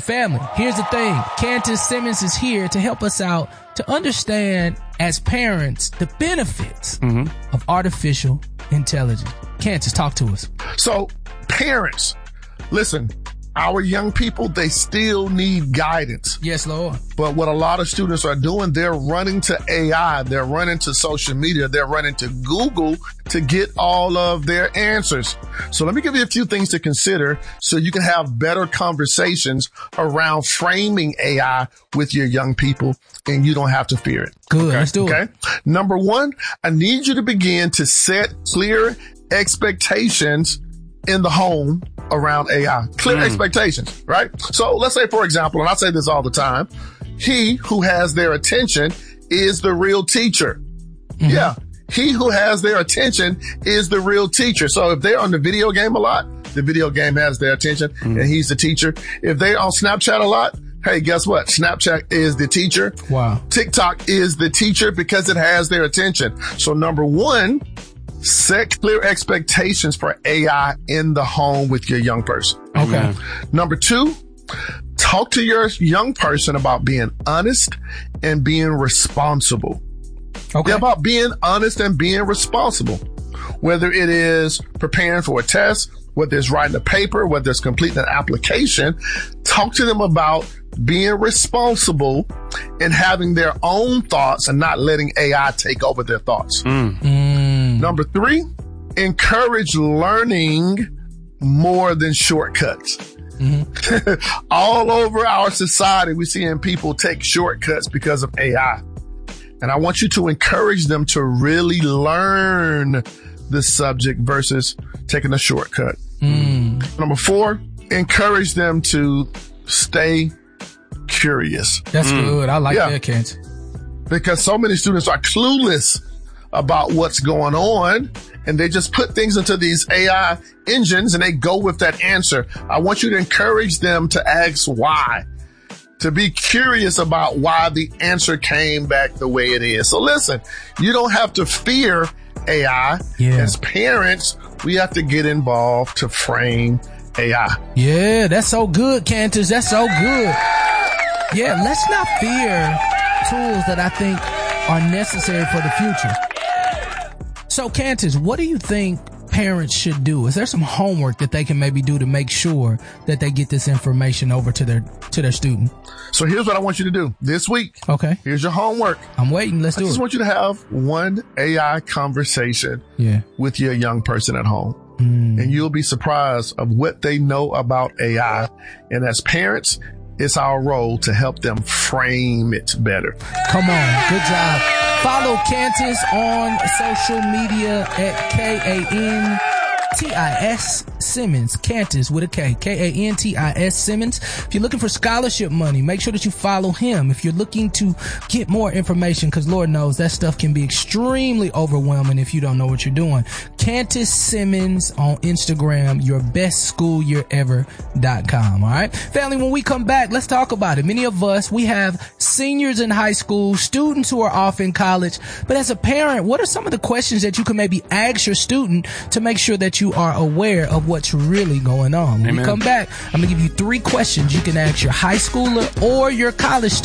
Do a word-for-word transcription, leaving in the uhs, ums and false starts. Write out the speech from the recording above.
Family, here's the thing. Candace Simmons is here to help us out to understand, as parents, the benefits mm-hmm. of artificial intelligence. Candace, talk to us. So, parents, listen, our young people, they still need guidance. Yes, Lord. But what a lot of students are doing, they're running to A I, they're running to social media, they're running to Google to get all of their answers. So let me give you a few things to consider so you can have better conversations around framing A I with your young people and you don't have to fear it. Good, okay? let's do okay? it. Number one, I need you to begin to set clear expectations in the home around A I. Clear mm. expectations, right? So let's say, for example, and I say this all the time, he who has their attention is the real teacher. Mm-hmm. Yeah. He who has their attention is the real teacher. So if they're on the video game a lot, the video game has their attention mm. and he's the teacher. If they're on Snapchat a lot, hey, guess what? Snapchat is the teacher. Wow. TikTok is the teacher because it has their attention. So number one, set clear expectations for A I in the home with your young person. Okay. okay. Number two, talk to your young person about being honest and being responsible. Okay. Yeah, about being honest and being responsible. Whether it is preparing for a test, whether it's writing a paper, whether it's completing an application, talk to them about being responsible and having their own thoughts and not letting A I take over their thoughts. Mm. Mm. Number three, encourage learning more than shortcuts. Mm-hmm. All over our society, we're seeing people take shortcuts because of A I. And I want you to encourage them to really learn the subject versus taking a shortcut. Mm. Number four, encourage them to stay curious. That's mm. good. I like yeah. that, Kent. Because so many students are clueless about what's going on and they just put things into these A I engines and they go with that answer. I want you to encourage them to ask why, to be curious about why the answer came back the way it is. So listen, you don't have to fear A I. Yeah. As parents, we have to get involved to frame A I. Yeah, that's so good, Candace. That's so good. Yeah, let's not fear tools that I think are necessary for the future. So, Candace, what do you think parents should do? Is there some homework that they can maybe do to make sure that they get this information over to their to their student? So here's what I want you to do this week. Okay. Here's your homework. I'm waiting. Let's do it. I just want you to have one A I conversation yeah. with your young person at home. Mm. And you'll be surprised of what they know about A I. And as parents, it's our role to help them frame it better. Come on. Good job. Follow Candace on social media at K A N T I S Simmons. Candace with a K. K A N T I S Simmons. If you're looking for scholarship money, make sure that you follow him. If you're looking to get more information, because Lord knows that stuff can be extremely overwhelming if you don't know what you're doing. Candace Simmons on Instagram, your best school year ever dot com. All right. Family, when we come back, let's talk about it. Many of us, we have seniors in high school, students who are off in college. But as a parent, what are some of the questions that you can maybe ask your student to make sure that you are aware of what's really going on? When Amen. we come back, I'm going to give you three questions you can ask your high schooler or your college student